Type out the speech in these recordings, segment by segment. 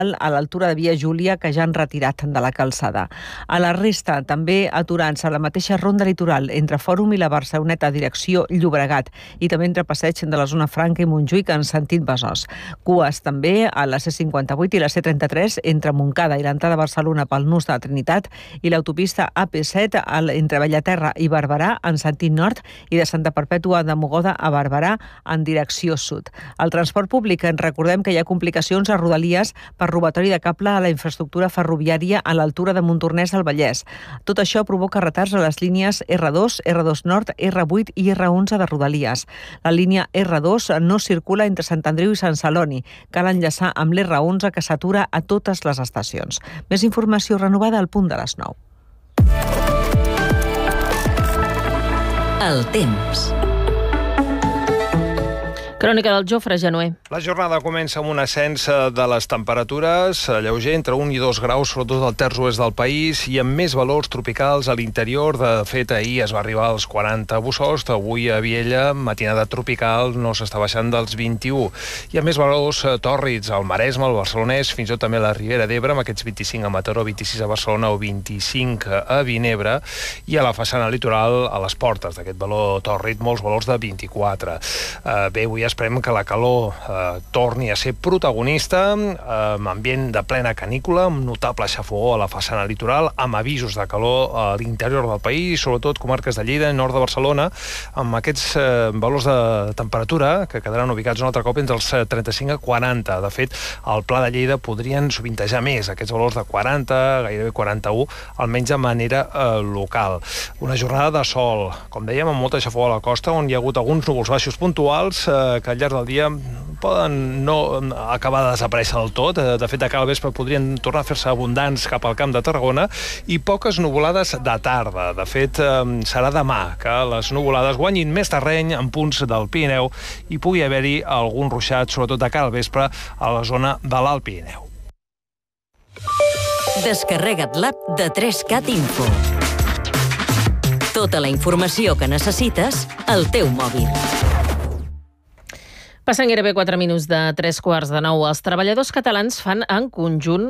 a l'altura de Via Júlia, que ja han retirat de la calçada. A la resta, també aturants a la mateixa ronda litoral entre Fòrum i la Barceloneta, direcció Llobregat, i també entre passeig de la zona Franca i Montjuïc en sentit Besòs. Cues també a la C58 i la C33 entre Montcada i l'entrada a Barcelona pel nus de la Trinitat i l'autopista AP7 entre Bellaterra i Barberà en sentit nord i de Santa Perpètua de Mogoda a Barberà en direcció sud. Al transport públic recordem que hi ha complicacions a Rodalies per robatori de cable a la infraestructura ferroviària a l'altura de Montornès del Vallès. Tot això provoca retards a les línies R2, R2 Nord, R8 i R11 de Rodalies. La línia R2 no circula entre Sant Andreu i Sant Celoni. Cal enllaçar amb l'R11 que s'atura a totes les estacions. Més informació renovada al punt de les 9. El temps. Crònica del Jofre Genuer. La jornada comença amb un ascens de les temperatures lleuger, entre 1 i 2 graus, sobretot al terç oest del país, i amb més valors tropicals a l'interior. De fet, ahir es va arribar als 40 a Bossòst, avui a Viella, matinada tropical, no s'està baixant dels 21. I amb més valors tòrrids al Maresme, al Barcelonès, fins i tot també a la Ribera d'Ebre, amb aquests 25 a Mataró, 26 a Barcelona o 25 a Vinebre, i a la façana litoral, a les portes d'aquest valor tòrrid, molts valors de 24. Bé, avui esperem que la calor torni a ser protagonista, amb ambient de plena canícula, amb notable xafogó a la façana litoral, amb avisos de calor a l'interior del país, sobretot comarques de Lleida, nord de Barcelona, amb aquests valors de temperatura que quedaran ubicats un altre cop entre els 35 a 40. De fet, al Pla de Lleida podrien sovintejar més aquests valors de 40, gairebé 41, almenys de manera local. Una jornada de sol, com dèiem, amb molta xafogó a la costa, on hi ha hagut alguns núvols baixos puntuals que al llarg del dia poden no acabar de desaparèixer del tot. De fet, a cada vespre podrien tornar a fer-se abundants cap al Camp de Tarragona, i poques nuvolades de tarda. De fet, serà demà que les nuvolades guanyin més terreny en punts del Pirineu i pugui haver-hi algun ruixat, sobretot a cada vespre, a la zona de l'Alt Pirineu. Descarrega't l'app de 3CAT Info. Tota la informació que necessites al teu mòbil. Passen gairebé 4 minuts de 8:45. Els treballadors catalans fan en conjunt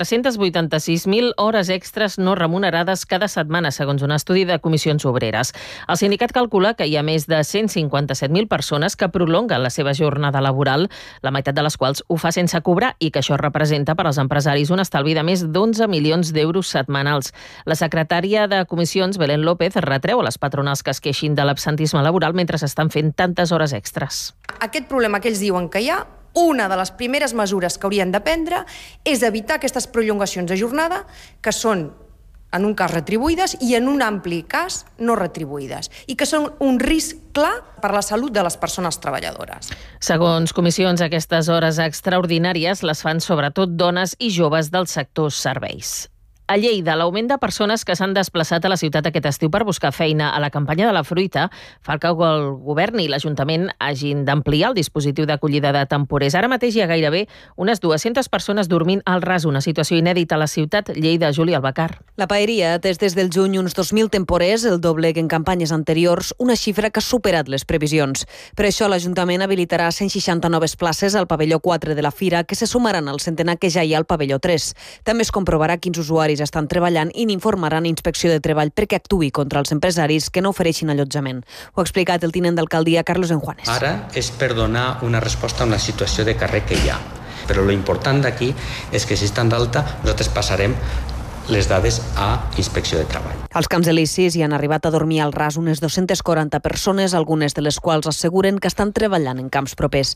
486.000 hores extres no remunerades cada setmana, segons un estudi de Comissions Obreres. El sindicat calcula que hi ha més de 157.000 persones que prolonguen la seva jornada laboral, la meitat de les quals ho fa sense cobrar, i que això representa per als empresaris un estalvi de més d'11 milions d'euros setmanals. La secretària de Comissions, Belén López, retreu a les patronals que es queixin de l'absentisme laboral mentre s'estan fent tantes hores extres. Aquest problema que ells diuen que hi ha, una de les primeres mesures que haurien de prendre és evitar aquestes prolongacions de jornada, que són, en un cas, retribuïdes i en un ampli cas no retribuïdes, i que són un risc clar per la salut de les persones treballadores. Segons Comissions, aquestes hores extraordinàries les fan sobretot dones i joves del sector serveis. A Lleida, l'augment de persones que s'han desplaçat a la ciutat aquest estiu per buscar feina a la campanya de la fruita fa que el govern i l'Ajuntament hagin d'ampliar el dispositiu d'acollida de temporers. Ara mateix hi ha gairebé unes 200 persones dormint al ras, una situació inèdita a la ciutat. Lleida, Júlia Albacar. La Paeria ha atès des del juny uns 2.000 temporers, el doble que en campanyes anteriors, una xifra que ha superat les previsions. Per això l'Ajuntament habilitarà 160 noves places al pavelló 4 de la Fira, que se sumaran al centenar que ja hi ha al pavelló 3. També es comprovarà quins usuaris estan treballant i n'informaran Inspecció de Treball perquè actuï contra els empresaris que no ofereixin allotjament. Ho ha explicat el tinent d'alcaldia Carlos Enjuanes. Ara és per donar una resposta a una situació de carrer que hi ha. Però lo important d'aquí és que si estan d'alta nosaltres passarem les dades a Inspecció de Treball. Als Camps Elisis hi han arribat a dormir al ras unes 240 persones, algunes de les quals asseguren que estan treballant en camps propers.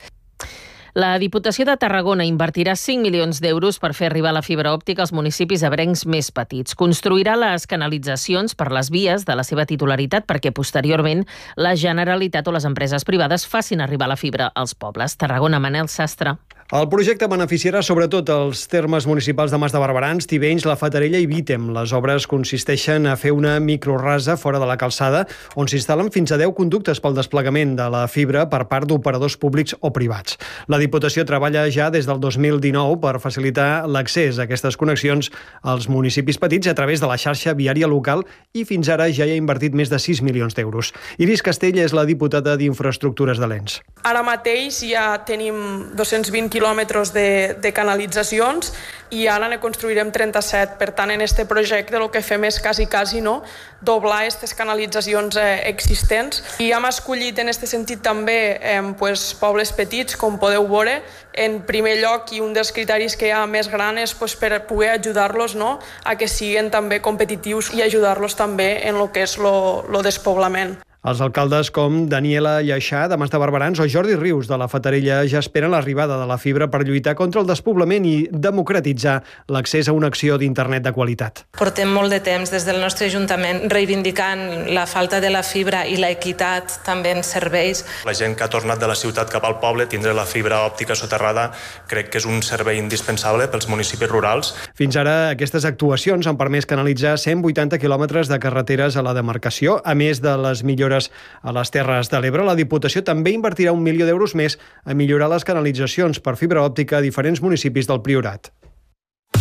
La Diputació de Tarragona invertirà 5 milions d'euros per fer arribar la fibra òptica als municipis ebrencs més petits. Construirà les canalitzacions per les vies de la seva titularitat perquè posteriorment la Generalitat o les empreses privades facin arribar la fibra als pobles. Tarragona, Manel Sastre. El projecte beneficiarà sobretot els termes municipals de Mas de Barberans, Tivenys, La Fatarella i Vítem. Les obres consisteixen a fer una microrasa fora de la calçada on s'instal·len fins a 10 conductes pel desplegament de la fibra per part d'operadors públics o privats. La Diputació treballa ja des del 2019 per facilitar l'accés a aquestes connexions als municipis petits a través de la xarxa viària local i fins ara ja hi ha invertit més de 6 milions d'euros. Iris Castell és la diputada d'Infraestructures de l'ENS. Ara mateix ja tenim 220 quilòmetres quilòmetres de canalitzacions i ara ne construirem 37. Per tant, en aquest projecte el que fem és quasi doblar aquestes canalitzacions existents. I hem escollit en aquest sentit també pobles petits, com podeu veure, en primer lloc, i un dels criteris que hi ha més gran és per poder ajudar-los a que siguin també competitius i ajudar-los també en el que és el despoblament. Els alcaldes com Daniela Lleixà, de Mas de Barberans, o Jordi Rius, de la Fatarella, ja esperen l'arribada de la fibra per lluitar contra el despoblament i democratitzar l'accés a una acció d'internet de qualitat. Portem molt de temps des del nostre Ajuntament reivindicant la falta de la fibra i l'equitat també en serveis. La gent que ha tornat de la ciutat cap al poble, tindre la fibra òptica soterrada, crec que és un servei indispensable pels municipis rurals. Fins ara, aquestes actuacions han permès canalitzar 180 quilòmetres de carreteres a la demarcació, a més de les millores a les Terres de l'Ebre. La Diputació també invertirà 1 milió d'euros més a millorar les canalitzacions per fibra òptica a diferents municipis del Priorat.